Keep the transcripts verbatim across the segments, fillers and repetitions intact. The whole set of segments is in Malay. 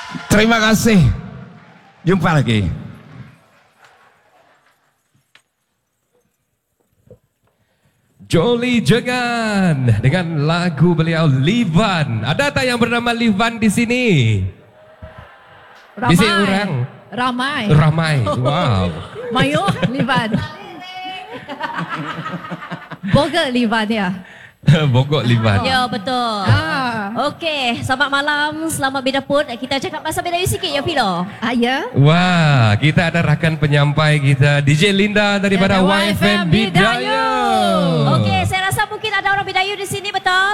Terima kasih. Jumpa lagi. Jolly Jegan dengan lagu beliau Livan. Ada tak yang bernama Livan di sini? Ramai. Di sini orang. Ramai. Ramai. Wow. Mayo Livan. Bogor Livan ya. Bogor Livan. Ya, betul. Ah. Okey, selamat malam, selamat bidapur. Kita cakap pasal Bidayuh sikit ya, Filo. Ah ya. Wah, kita ada rakan penyampai kita D J Linda daripada Ada Y F M Bidayuh. Okey, saya rasa mungkin ada orang Bidayuh di sini, betul?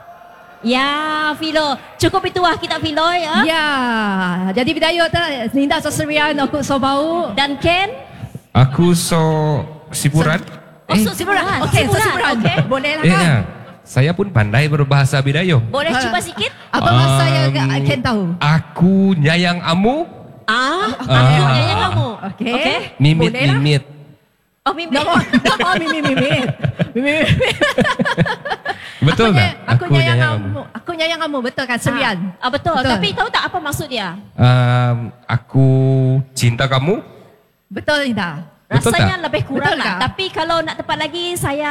Ya, Filo. Cukup itu lah kita, Filo ya. Ya. Jadi Bidayuh tu Linda Sosrian aku Sobau Dan Ken. Aku so Siburan. Oh, Eh, so Siburan. Okey, Siburan. Sosrian. Okey. Boleh lah Eh, kan? ya. Saya pun pandai berbahasa Bidayuh. Boleh Ah. cuba sikit? Apa bahasa yang Um, Ken tahu? Aku nyayang amu, Ah, Ah. aku nyanyi kamu. Okey. Okey. mimit Boleh lah. mimit. Oh, mimpi. Nama nama Mimi Mimi. Mimi. Betul aku tak? ny- Aku nyayang kamu. Aku nyayang kamu, betul kan? Serian. Ah, betul. Betul. Tapi tahu tak apa maksud dia? Um, aku cinta kamu. Betul Linda. Betul Rasanya tak? lebih kurang Betul lah. tak? Tapi kalau nak tepat lagi, saya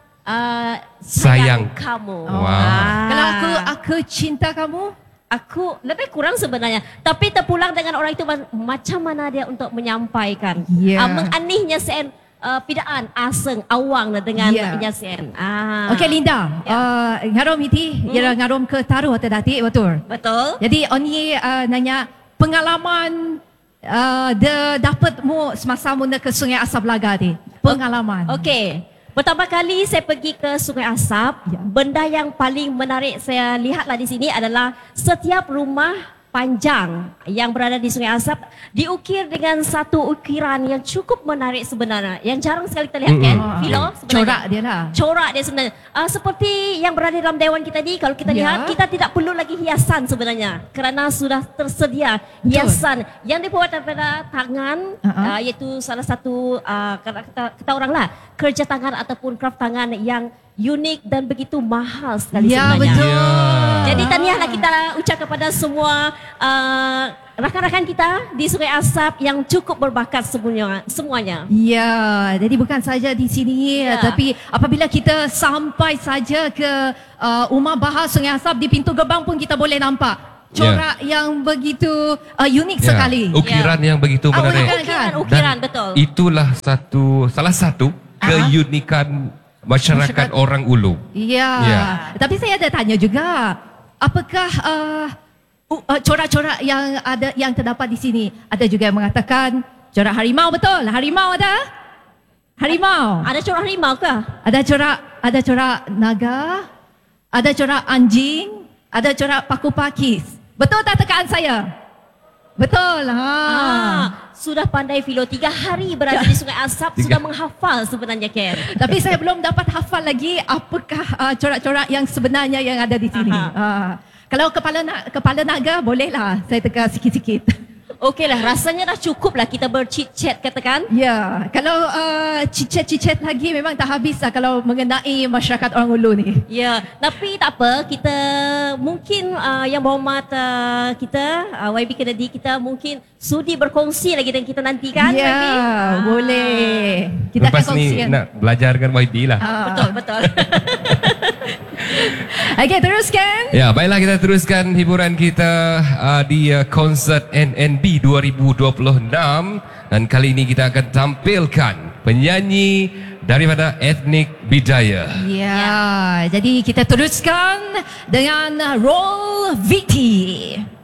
uh, Sayang. kamu. Wow. Ah. Kalau aku aku cinta kamu, Aku lebih kurang sebenarnya. Tapi terpulang dengan orang itu ma- macam mana dia untuk menyampaikan. Ya. Uh, menganihnya sen uh, pidaan aseng awang lah dengan Ya. nya sen. Ah. okey Linda. Ya. Uh, ngarom iti, Hmm. ira ngarom ke taruh tadi betul. Betul. Jadi oni uh, nanya pengalaman uh, de dapat mu semasa mu nak ke Sungai Asap Laga ni. Pengalaman. Okey. Pertama kali saya pergi ke Sungai Asap, Ya. benda yang paling menarik saya lihatlah di sini adalah setiap rumah panjang yang berada di Sungai Asap diukir dengan satu ukiran yang cukup menarik sebenarnya. Yang jarang sekali kita lihat kan, Ah, Filo sebenarnya. corak dia lah. Corak dia sebenarnya. Uh, seperti yang berada dalam dewan kita ni, kalau kita Ya. lihat, kita tidak perlu lagi hiasan sebenarnya. Kerana sudah tersedia hiasan yang dibuat daripada tangan, Uh-uh. uh, iaitu salah satu, uh, kata, kata, kata orang lah, kerja tangan ataupun craft tangan yang unik dan begitu mahal sekali Ya sebenarnya. betul. Ya. Jadi tahniahlah kita ucap kepada semua uh, rakan-rakan kita di Sungai Asap yang cukup berbakat semuanya. semuanya. Ya, jadi bukan saja di sini, Ya. tapi apabila kita sampai saja ke uh, Rumah Bahar Sungai Asap di pintu gerbang pun kita boleh nampak corak yang begitu uh, unik Ya. sekali. Ukiran yang begitu Ah, menarik. ukiran. Ukiran, ukiran Dan betul. Itulah satu salah satu keunikan masyarakat, Masyarakat. orang Ulu. Ya. Ya. Tapi saya ada tanya juga, apakah uh, uh, uh, corak-corak yang ada yang terdapat di sini ada juga yang mengatakan corak harimau, betul? Harimau ada? Harimau. Ada corak harimau ke? Ada corak ada corak naga, ada corak anjing, ada corak paku pakis. Betul tak tekaan saya? Betul. Ha. Ah, sudah pandai Filo. Tiga hari berada di Sungai Asap, Tiga. sudah menghafal sebenarnya Ken. Tapi saya belum dapat hafal lagi apakah uh, corak-corak yang sebenarnya yang ada di sini. Aha. Uh, kalau kepala na- kepala naga bolehlah saya teka sikit-sikit. Okeylah, rasanya dah cukup lah kita berchit-chat katakan. Ya, kalau uh, cicet-cicet lagi memang tak habis lah kalau mengenai masyarakat orang Ulu ni. Ya, tapi tak apa, kita mungkin uh, yang berhormat uh, kita, uh, Y B Kennedy, kita mungkin sudi berkongsi lagi dengan kita nanti kan, Ya, Y B? Ah. boleh. Kita Lepas akan ni kongsikan. nak belajar dengan Y B lah. Ah. Betul, betul. Okey, teruskan. Ya, baiklah kita teruskan hiburan kita uh, di uh, konsert N N B dua ribu dua puluh enam dan kali ini kita akan tampilkan penyanyi daripada etnik Bidayuh. Ya, jadi kita teruskan dengan Roll Viti.